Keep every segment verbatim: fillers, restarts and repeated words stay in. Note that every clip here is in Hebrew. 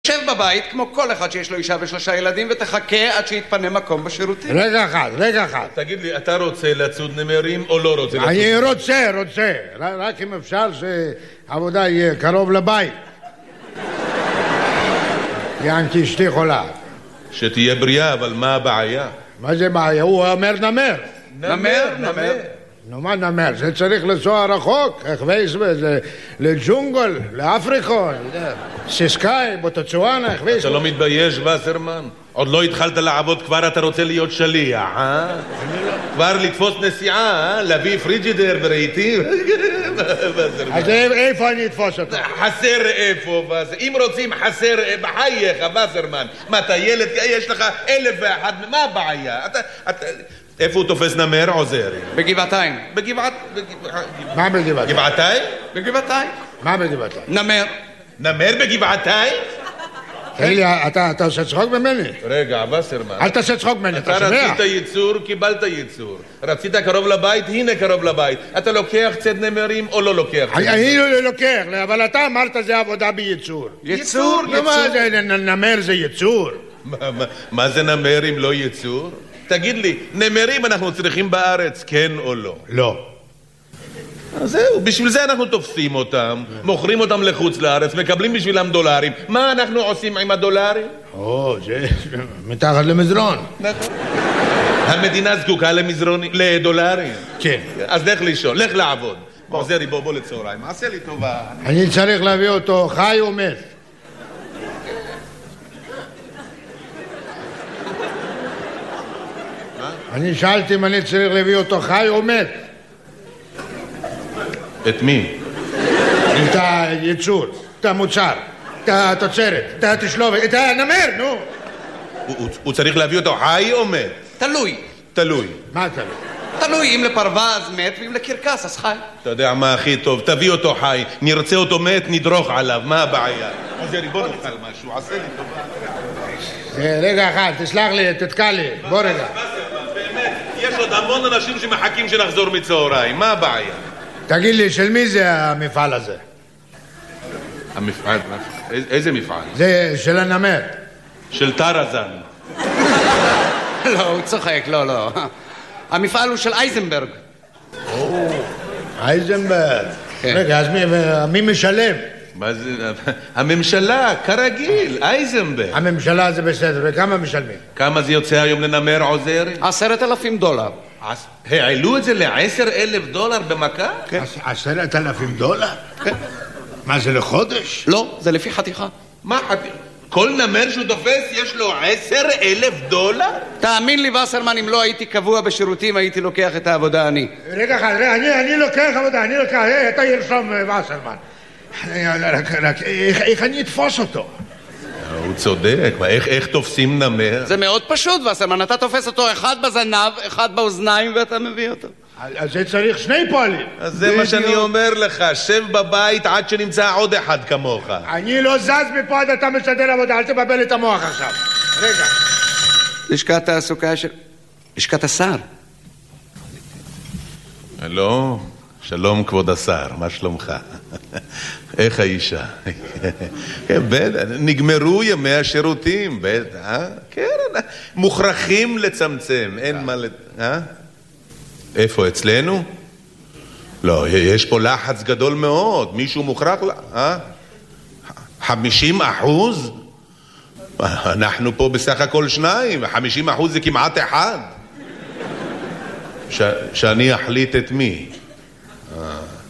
שב בבית כמו כל אחד שיש לו אישה ושלושה ילדים ותחכה עד שיתפנה מקום בשירותים. רגע אחד, רגע אחד. תגיד לי, אתה רוצה לצוד נמרים או לא רוצה לצוד? אני רוצה, רוצה. רק אם אפשר שהעבודה יהיה קרוב לבית. יענקי אשתי חולה. שתהיה בריאה, אבל מה הבעיה? מה זה בעיה? הוא אומר נמר. נמר, נמר. נו, מה נמר? זה צריך לנסוע רחוק. איך וייס בזה? לג'ונגל, לאפריקה, סיסקאי, בוטצואנה, איך וייס? אתה לא מתבייש, וסרמן? עוד לא התחלת לעבוד, כבר אתה רוצה להיות שליח, אה? כבר לתפוס נסיעה, אה? להביא פריג'ידר ורהיטים? אז איפה אני אתפוס אותו? חסר איפה, וסרמן. אם רוצים חסר בחייך, וסרמן. מה, אתה ילד, יש לך אלף ואחד, מה הבעיה? אתה... איפה הוא תופס נמר עוזר? בגבעתיים. בגבעת... מה בגבעתיים? גבעתיים? בגבעתיים. מה בגבעתיים? נמר. נמר בגבעתיים? תגיד לי, אתה עושה צחוק ממני? רגע, וסרמן. אל תעשה צחוק ממני, אתה אתה שומע? רצית ייצור, קיבלת ייצור. רצית קרוב לבית, הנה קרוב לבית. אתה לוקח צד נמרים או לא לוקח צד נמרים? אני לא לוקח, אבל אתה אמרת זה עבודה בייצור. ייצור, נו, מה זה, נמר זה ייצור? מה זה נמר אם לא ייצור? תגיד לי, נמרים אנחנו צריכים בארץ, כן או לא? לא. אז זהו, בשביל זה אנחנו תופסים אותם, מוכרים אותם לחוץ לארץ, מקבלים בשבילם דולרים. מה אנחנו עושים עם הדולרים? או, זה מתחת למזרון. נכון. המדינה זקוקה למזרונים, לדולרים. כן. אז לך לישון, לך לעבוד. עוזרי, בוא, בוא לצהריים. עשה לי טובה. אני צריך להביא אותו חי או מת. אני שאלתי אם אני צריך להביא אותו חי או מת. את מי? את הייצור, את המוצר, את התוצרת, את התשלובת, את הנמר, נו. הוא צריך להביא אותו חי או מת? תלוי. תלוי. מה תלוי? תלוי, אם לפרווה אז מת ואם לקרקס אז חי. אתה יודע מה הכי טוב, תביא אותו חי, נרצה אותו מת, נדרוך עליו, מה הבעיה? עוזרי, בוא נאכל משהו, עשה לי טובה. רגע אחד, תסלח לי, תתקע לי, בוא רגע. באמת, יש עוד המון אנשים שמחכים שנחזור מצהריים, מה הבעיה? תגיד לי, של מי זה המפעל הזה? המפעל? איזה מפעל? זה של הנמר. של טרזן. לא, הוא צוחק, לא, לא. המפעל הוא של אייזנברג. או, אייזנברג. רגע, אז מי משלם? מה זה? הממשלה, כרגיל, אייזנברג. הממשלה זה בסדר, וכמה משלמים? כמה זה יוצא היום לנמר עוזרי? עשרת אלפים דולר. העלו את זה לעשר אלף דולר במכה? עשרת אלפים דולר? מה זה לחודש? לא, זה לפי חתיכה. מה חתיכה? כל נמר שהוא תופס יש לו עשר אלף דולר? תאמין לי וסרמן, אם לא הייתי קבוע בשירותים הייתי לוקח את העבודה אני. רגע אחד, אני לוקח עבודה, אני לוקח, אתה ירשום וסרמן. רק איך אני אתפוס אותו? הוא צודק, איך תופסים נמר? זה מאוד פשוט וסרמן, אתה תופס אותו אחד בזנב, אחד באוזניים ואתה מביא אותו. אז זה צריך שני פועלים. אז זה מה שאני אומר לך, שב בבית עד שנמצא עוד אחד כמוך. אני לא זז מפה עד אתה מסדר עבודה, אל תבבל את המוח עכשיו. רגע. לשכת תעסוקה של... לשכת השר. הלו, שלום כבוד השר, מה שלומך? איך האישה? נגמרו ימי השירותים, כן, מוכרחים לצמצם, אין מה... איפה, אצלנו? לא, יש פה לחץ גדול מאוד, מישהו מוכרח, אה? חמישים אחוז? אנחנו פה בסך הכל שניים, חמישים אחוז זה כמעט אחד. ש... שאני אחליט את מי? אה.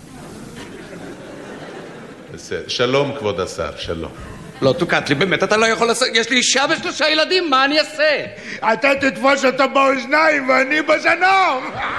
בסדר, שלום כבוד השר, שלום. לא, תוקעת לי, באמת, אתה לא יכול לעשות... יש לי אישה ושלושה ילדים, מה אני אעשה? אתה תתפוס אותו באוזניים ואני בזנב.